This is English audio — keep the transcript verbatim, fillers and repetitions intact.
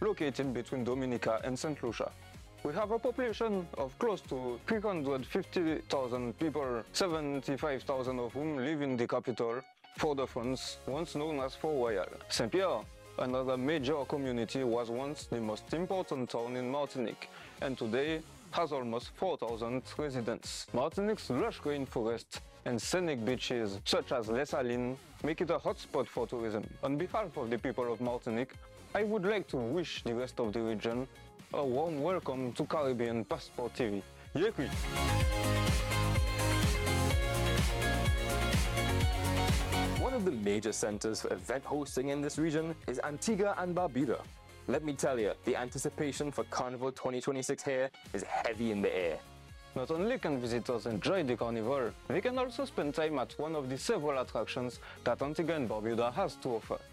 located between Dominica and Saint Lucia. We have a population of close to three hundred fifty thousand people, seventy-five thousand of whom live in the capital, Fort-de-France, once known as Fort-Royal. Saint-Pierre, another major community, was once the most important town in Martinique, and today has almost four thousand residents. Martinique's lush rainforest and scenic beaches, such as Les Salines, make it a hotspot for tourism. On behalf of the people of Martinique, I would like to wish the rest of the region a warm welcome to Caribbean Passport T V. Yekui! One of the major centers for event hosting in this region is Antigua and Barbuda. Let me tell you, the anticipation for Carnival twenty twenty-six here is heavy in the air. Not only can visitors enjoy the carnival, they can also spend time at one of the several attractions that Antigua and Barbuda has to offer.